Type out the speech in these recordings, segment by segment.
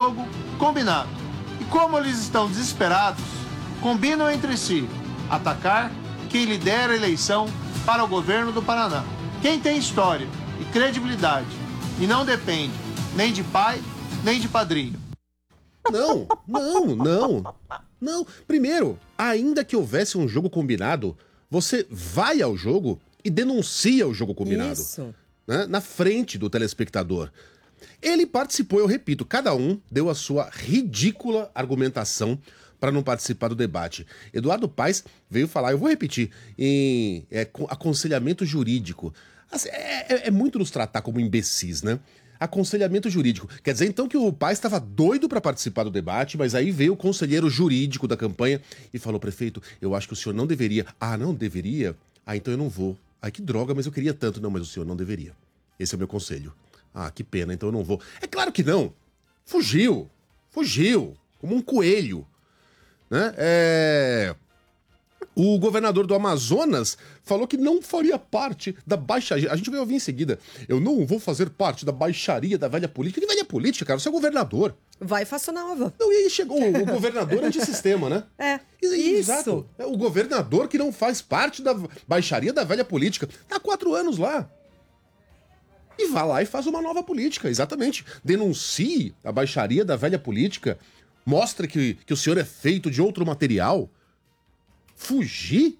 jogo combinado. E como eles estão desesperados, combinam entre si atacar quem lidera a eleição para o governo do Paraná. Quem tem história e credibilidade e não depende nem de pai, nem de padrinho. Não. Primeiro, ainda que houvesse um jogo combinado, você vai ao jogo e denuncia o jogo combinado. Isso. Né? Na frente do telespectador. Ele participou, eu repito, cada um deu a sua ridícula argumentação para não participar do debate. Eduardo Paes veio falar, eu vou repetir, em aconselhamento jurídico. Assim, é muito nos tratar como imbecis, né? Aconselhamento jurídico. Quer dizer, então, que o Paes estava doido para participar do debate, mas aí veio o conselheiro jurídico da campanha e falou, prefeito, eu acho que o senhor não deveria. Ah, não deveria? Ah, então eu não vou. Ai, que droga, mas eu queria tanto. Não, mas o senhor não deveria. Esse é o meu conselho. Ah, que pena, então eu não vou. É claro que não. Fugiu. Como um coelho. Né? O governador do Amazonas falou que não faria parte da baixaria. A gente vai ouvir em seguida. Eu não vou fazer parte da baixaria da velha política. Que velha política, cara? Você é governador. Vai faça nova. Não, e aí chegou o governador antissistema, né? Isso. Exato. É o governador que não faz parte da baixaria da velha política. Tá há 4 anos lá. E vá lá e faz uma nova política, exatamente. Denuncie a baixaria da velha política. Mostra que o senhor é feito de outro material. Fugir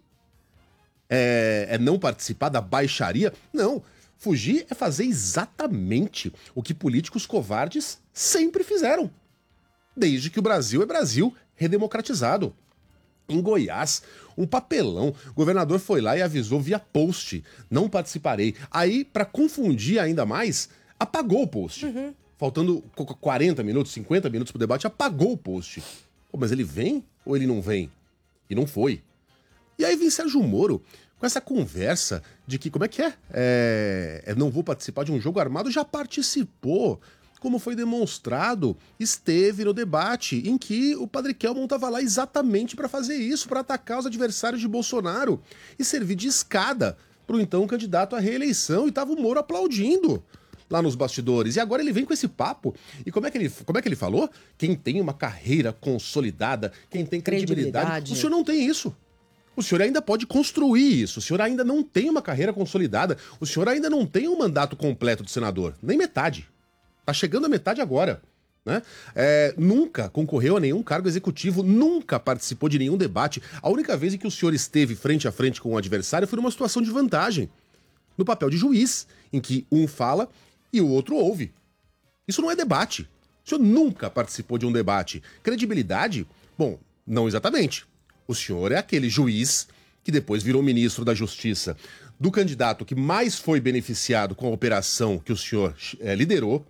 é não participar da baixaria? Não. Fugir é fazer exatamente o que políticos covardes sempre fizeram. Desde que o Brasil é Brasil redemocratizado. Em Goiás, um papelão. O governador foi lá e avisou via post. Não participarei. Aí, para confundir ainda mais, apagou o post. Faltando 40 minutos, 50 minutos pro debate, apagou o post. Pô, mas ele vem ou ele não vem? E não foi. E aí vem Sérgio Moro com essa conversa de que, como é que é? Não vou participar de um jogo armado, já participou. Como foi demonstrado, esteve no debate em que o Padre Kelmon estava lá exatamente para fazer isso, para atacar os adversários de Bolsonaro e servir de escada para o então candidato à reeleição, e estava o Moro aplaudindo lá nos bastidores. E agora ele vem com esse papo. E como é que ele falou? Quem tem uma carreira consolidada, quem tem credibilidade. O senhor não tem isso. O senhor ainda pode construir isso. O senhor ainda não tem uma carreira consolidada. O senhor ainda não tem um mandato completo de senador. Nem metade. Tá chegando a metade agora. Né? Nunca concorreu a nenhum cargo executivo, nunca participou de nenhum debate. A única vez em que o senhor esteve frente a frente com o adversário foi numa situação de vantagem. No papel de juiz, em que um fala e o outro ouve. Isso não é debate. O senhor nunca participou de um debate. Credibilidade? Bom, não exatamente. O senhor é aquele juiz que depois virou ministro da Justiça do candidato que mais foi beneficiado com a operação que o senhor liderou,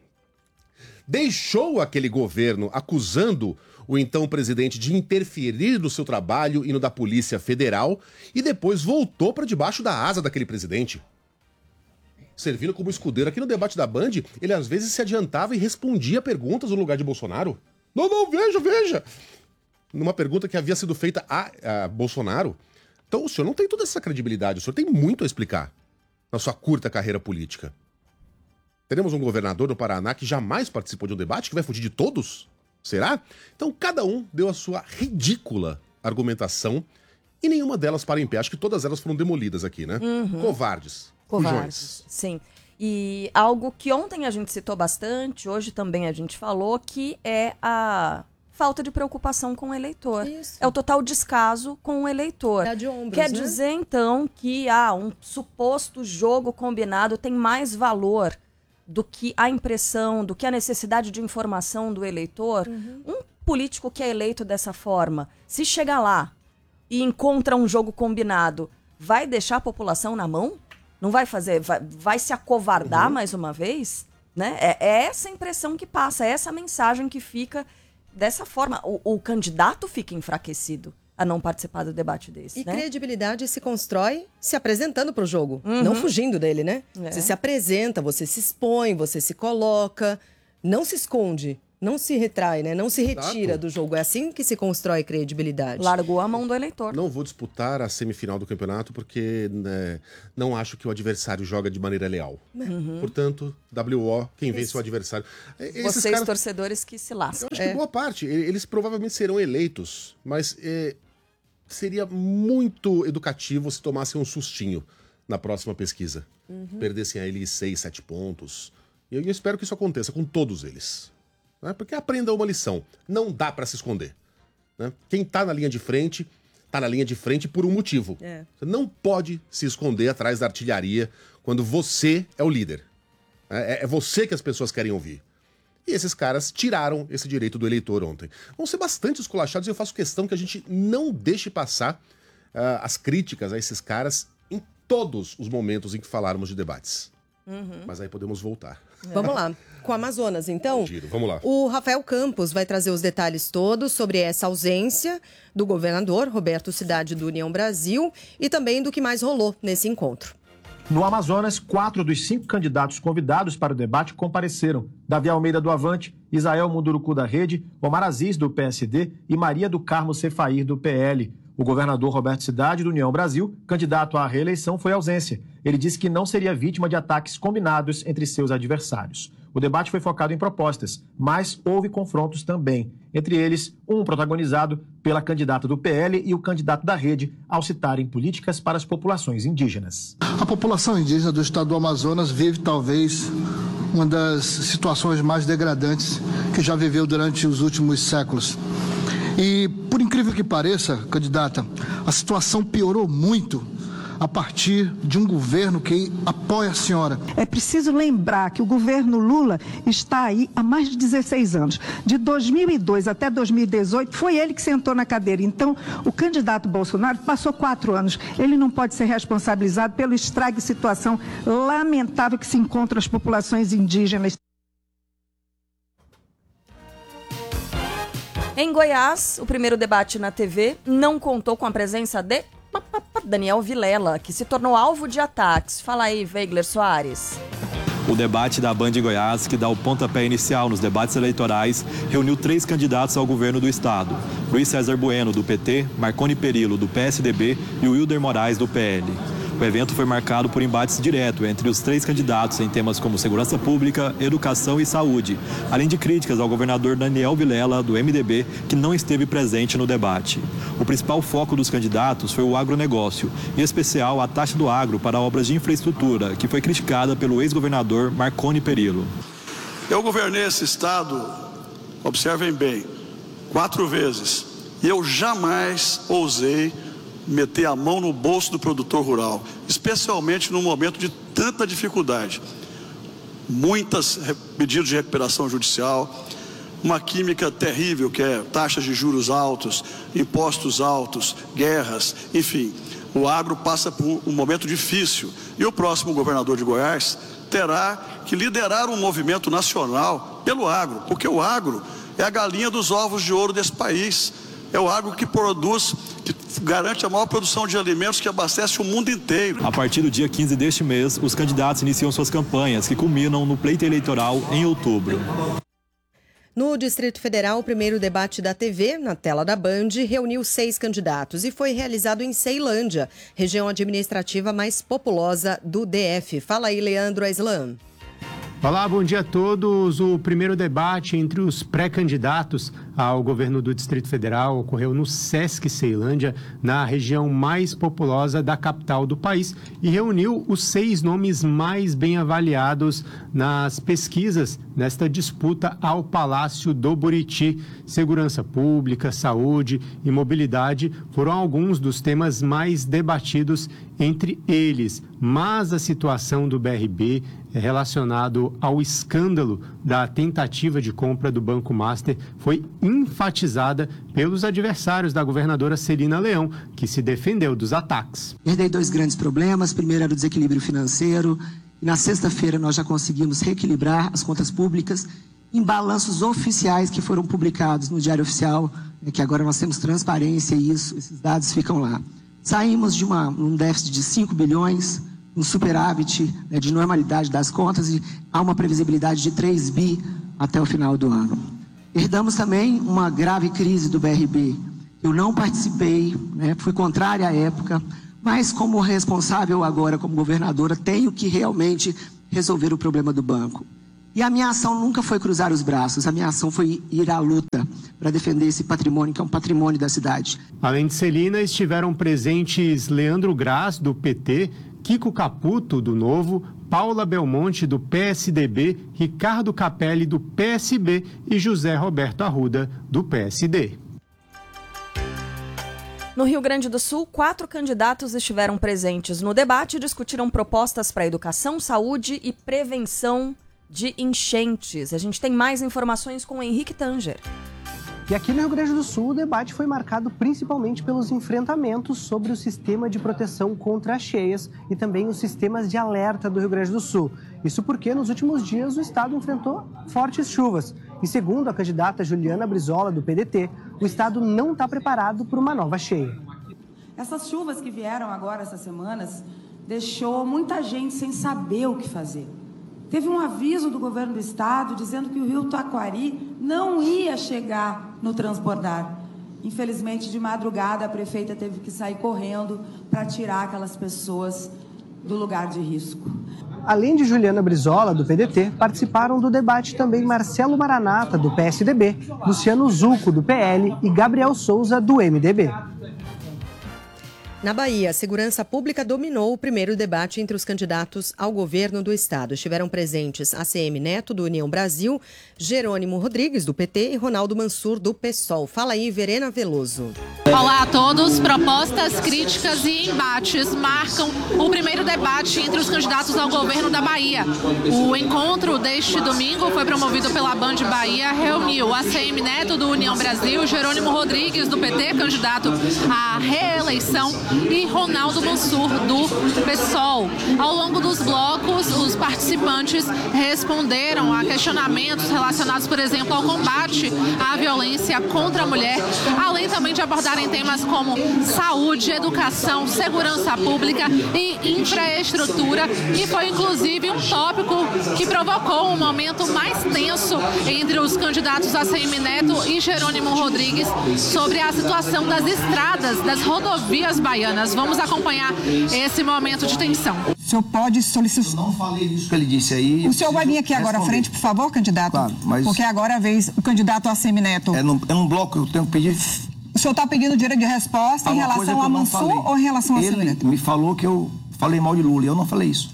deixou aquele governo acusando o então presidente de interferir no seu trabalho e no da Polícia Federal e depois voltou para debaixo da asa daquele presidente. Servindo como escudeiro. Aqui no debate da Band, ele às vezes se adiantava e respondia perguntas no lugar de Bolsonaro. Não, veja. Numa pergunta que havia sido feita a Bolsonaro. Então o senhor não tem toda essa credibilidade, o senhor tem muito a explicar na sua curta carreira política. Teremos um governador no Paraná que jamais participou de um debate, que vai fugir de todos? Será? Então cada um deu a sua ridícula argumentação e nenhuma delas para em pé. Acho que todas elas foram demolidas aqui, né? Covardes. Fujões. Sim. E algo que ontem a gente citou bastante, hoje também a gente falou, que é a falta de preocupação com o eleitor. Isso. É o total descaso com o eleitor. Dá de ombros, Quer né? dizer, então, que um suposto jogo combinado tem mais valor do que a impressão, do que a necessidade de informação do eleitor. Um político que é eleito dessa forma, se chegar lá e encontra um jogo combinado, vai deixar a população na mão? Não vai fazer? Vai se acovardar mais uma vez? Né? É essa impressão que passa, é essa mensagem que fica dessa forma. O candidato fica enfraquecido a não participar do debate desse. E né? credibilidade se constrói se apresentando para o jogo, não fugindo dele, né? Você se apresenta, você se expõe, você se coloca, não se esconde. Não se retrai, né? Não se retira Exato. do jogo. É assim que se constrói credibilidade. Largou a mão do eleitor. Não vou disputar a semifinal do campeonato porque não acho que o adversário joga de maneira leal. Portanto, WO, quem vence o adversário. Esses Vocês, caras, torcedores, que se lascam. eu acho que boa parte, eles provavelmente serão eleitos, mas seria muito educativo se tomassem um sustinho na próxima pesquisa. Perdessem aí 6, 7 pontos. E eu espero que isso aconteça com todos eles. Né? Porque aprenda uma lição. Não dá pra se esconder. Né? Quem tá na linha de frente por um motivo. Você não pode se esconder atrás da artilharia quando você é o líder. É você que as pessoas querem ouvir. E esses caras tiraram esse direito do eleitor ontem. Vão ser bastante esculachados e eu faço questão que a gente não deixe passar as críticas a esses caras em todos os momentos em que falarmos de debates. Mas aí podemos voltar. Vamos lá. Com o Amazonas, então. Giro, vamos lá. O Rafael Campos vai trazer os detalhes todos sobre essa ausência do governador Roberto Cidade do União Brasil e também do que mais rolou nesse encontro. No Amazonas, 4 dos 5 candidatos convidados para o debate compareceram. Davi Almeida do Avante, Isael Munduruku da Rede, Omar Aziz do PSD e Maria do Carmo Cefair do PL. O governador Roberto Cidade do União Brasil, candidato à reeleição, foi ausência. Ele disse que não seria vítima de ataques combinados entre seus adversários. O debate foi focado em propostas, mas houve confrontos também. Entre eles, um protagonizado pela candidata do PL e o candidato da Rede, ao citarem políticas para as populações indígenas. A população indígena do estado do Amazonas vive talvez uma das situações mais degradantes que já viveu durante os últimos séculos. E, por incrível que pareça, candidata, a situação piorou muito a partir de um governo que apoia a senhora. É preciso lembrar que o governo Lula está aí há mais de 16 anos. De 2002 até 2018, foi ele que sentou na cadeira. Então, o candidato Bolsonaro passou 4 anos. Ele não pode ser responsabilizado pelo estrago e situação lamentável que se encontram as populações indígenas. Em Goiás, o primeiro debate na TV não contou com a presença de Daniel Vilela, que se tornou alvo de ataques. Fala aí, Weigler Soares. O debate da Band de Goiás, que dá o pontapé inicial nos debates eleitorais, reuniu 3 candidatos ao governo do estado. Luiz César Bueno, do PT, Marconi Perillo, do PSDB e o Wilder Moraes, do PL. O evento foi marcado por embates diretos entre os 3 candidatos em temas como segurança pública, educação e saúde, além de críticas ao governador Daniel Vilela, do MDB, que não esteve presente no debate. O principal foco dos candidatos foi o agronegócio, em especial a taxa do agro para obras de infraestrutura, que foi criticada pelo ex-governador Marconi Perillo. Eu governei esse estado, observem bem, 4 vezes, e eu jamais ousei meter a mão no bolso do produtor rural, especialmente num momento de tanta dificuldade. Muitos pedidos de recuperação judicial, uma química terrível que é taxas de juros altos, impostos altos, guerras, enfim. O agro passa por um momento difícil e o próximo governador de Goiás terá que liderar um movimento nacional pelo agro, porque o agro é a galinha dos ovos de ouro desse país. É o agro que produz, que garante a maior produção de alimentos que abastece o mundo inteiro. A partir do dia 15 deste mês, os candidatos iniciam suas campanhas, que culminam no pleito eleitoral em outubro. No Distrito Federal, o primeiro debate da TV, na tela da Band, reuniu 6 candidatos e foi realizado em Ceilândia, região administrativa mais populosa do DF. Fala aí, Leandro Aislan. Olá, bom dia a todos. O primeiro debate entre os pré-candidatos ao governo do Distrito Federal ocorreu no Sesc Ceilândia, na região mais populosa da capital do país, e reuniu os 6 nomes mais bem avaliados nas pesquisas nesta disputa ao Palácio do Buriti. Segurança pública, saúde e mobilidade foram alguns dos temas mais debatidos entre eles, mas a situação do BRB relacionado ao escândalo da tentativa de compra do Banco Master foi enfatizada pelos adversários da governadora Celina Leão, que se defendeu dos ataques. Herdei 2 grandes problemas. Primeiro era o desequilíbrio financeiro. E na sexta-feira nós já conseguimos reequilibrar as contas públicas em balanços oficiais que foram publicados no Diário Oficial, que agora nós temos transparência e esses dados ficam lá. Saímos de um déficit de 5 bilhões, um superávit de normalidade das contas e há uma previsibilidade de 3 bi até o final do ano. Herdamos também uma grave crise do BRB. Eu não participei, fui contrária à época, mas como responsável agora, como governadora, tenho que realmente resolver o problema do banco. E a minha ação nunca foi cruzar os braços, a minha ação foi ir à luta para defender esse patrimônio, que é um patrimônio da cidade. Além de Celina, estiveram presentes Leandro Graz, do PT, Kiko Caputo, do Novo, Paula Belmonte, do PSDB, Ricardo Capelli, do PSB e José Roberto Arruda, do PSD. No Rio Grande do Sul, 4 candidatos estiveram presentes no debate e discutiram propostas para educação, saúde e prevenção de enchentes. A gente tem mais informações com o Henrique Tanger. E aqui no Rio Grande do Sul, o debate foi marcado principalmente pelos enfrentamentos sobre o sistema de proteção contra as cheias e também os sistemas de alerta do Rio Grande do Sul. Isso porque nos últimos dias o estado enfrentou fortes chuvas. E segundo a candidata Juliana Brizola, do PDT, o estado não está preparado para uma nova cheia. Essas chuvas que vieram agora, essas semanas, deixou muita gente sem saber o que fazer. Teve um aviso do governo do estado dizendo que o rio Taquari não ia chegar no transbordar. Infelizmente, de madrugada, a prefeita teve que sair correndo para tirar aquelas pessoas do lugar de risco. Além de Juliana Brizola, do PDT, participaram do debate também Marcelo Maranata, do PSDB, Luciano Zucco, do PL e Gabriel Souza, do MDB. Na Bahia, a segurança pública dominou o primeiro debate entre os candidatos ao governo do estado. Estiveram presentes ACM Neto, do União Brasil, Jerônimo Rodrigues, do PT e Ronaldo Mansur, do PSOL. Fala aí, Verena Veloso. Olá a todos. Propostas, críticas e embates marcam o primeiro debate entre os candidatos ao governo da Bahia. O encontro deste domingo foi promovido pela Band Bahia, reuniu ACM Neto, do União Brasil, Jerônimo Rodrigues, do PT, candidato à reeleição, e Ronaldo Mansur, do PSOL. Ao longo dos blocos, os participantes responderam a questionamentos relacionados, por exemplo, ao combate à violência contra a mulher, além também de abordarem temas como saúde, educação, segurança pública e infraestrutura, e foi inclusive um tópico que provocou um momento mais tenso entre os candidatos ACM Neto e Jerônimo Rodrigues sobre a situação das estradas, das rodovias baianas. Vamos acompanhar esse momento de tensão. O senhor pode solicitar... Eu não falei isso que ele disse aí. O senhor vai vir aqui agora à frente, por favor, candidato? Claro, mas... Porque agora é a vez o candidato ACM Neto. É num bloco, eu tenho que pedir... O senhor está pedindo direito de resposta em relação a Mansur ou em relação a ACM Neto? Ele me falou que eu falei mal de Lula e eu não falei isso.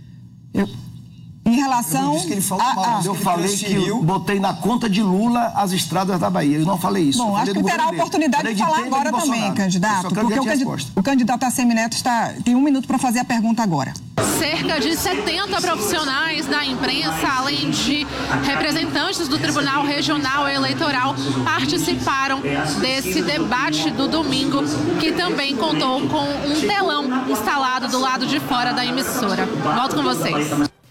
Em relação... Eu disse que ele falou mal. Eu falei que eu botei na conta de Lula as estradas da Bahia. Eu não falei isso. Bom, acho que terá a oportunidade de falar agora também, candidato. Porque o candidato ACM Neto tem 1 minuto para fazer a pergunta agora. Cerca de 70 profissionais da imprensa, além de representantes do Tribunal Regional Eleitoral, participaram desse debate do domingo, que também contou com um telão instalado do lado de fora da emissora. Volto com vocês.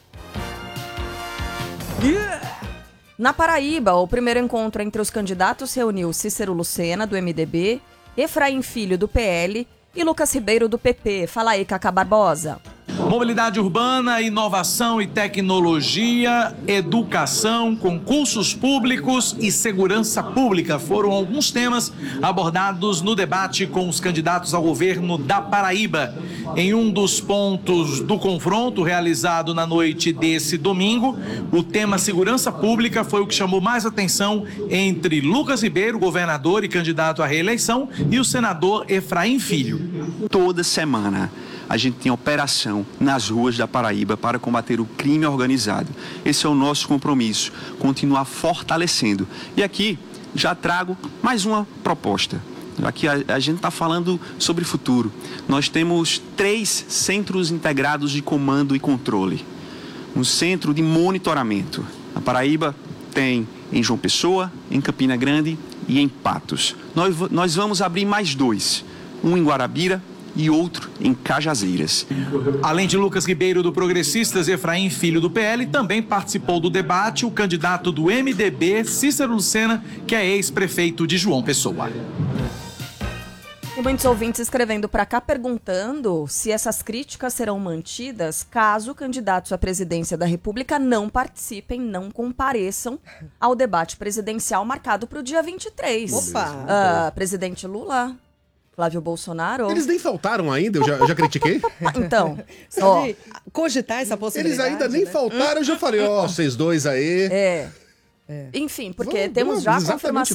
Na Paraíba, o primeiro encontro entre os candidatos reuniu Cícero Lucena, do MDB, Efraim Filho, do PL e Lucas Ribeiro, do PP. Fala aí, Cacá Barbosa. Mobilidade urbana, inovação e tecnologia, educação, concursos públicos e segurança pública foram alguns temas abordados no debate com os candidatos ao governo da Paraíba. Em um dos pontos do confronto realizado na noite desse domingo, o tema segurança pública foi o que chamou mais atenção entre Lucas Ribeiro, governador e candidato à reeleição, e o senador Efraim Filho. Toda semana a gente tem operação nas ruas da Paraíba para combater o crime organizado. Esse é o nosso compromisso, continuar fortalecendo. E aqui já trago mais uma proposta. Aqui a gente está falando sobre futuro. Nós temos 3 centros integrados de comando e controle. Um centro de monitoramento. A Paraíba tem em João Pessoa, em Campina Grande e em Patos. Nós vamos abrir mais 2. Um em Guarabira e outro em Cajazeiras. Além de Lucas Ribeiro, do Progressistas, Efraim Filho, do PL, também participou do debate o candidato do MDB, Cícero Lucena, que é ex-prefeito de João Pessoa. E muitos ouvintes escrevendo para cá perguntando se essas críticas serão mantidas caso candidatos à presidência da República não participem, não compareçam ao debate presidencial marcado para o dia 23. Opa! Presidente Lula, Flávio Bolsonaro... Eles nem faltaram ainda, eu já critiquei. Então, cogitar essa possibilidade. Eles ainda nem faltaram, eu já falei, vocês dois aí... Enfim, porque temos já a confirmação